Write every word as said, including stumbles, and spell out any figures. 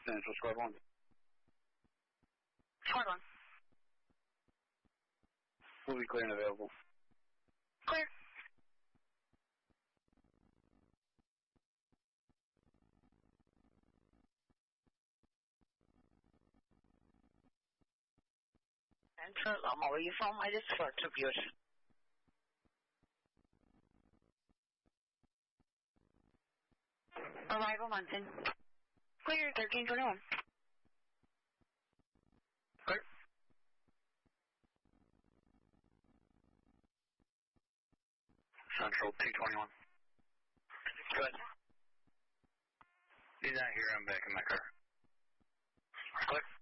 Central Squad one. Squad one. Will be clear and available. Clear. Central, um, where are you from? I just got to view it. Arrival Munson. Clear, thirteen twenty-one. Clear. Central two twenty-one. Good. He's not here, I'm back in my car. Clear.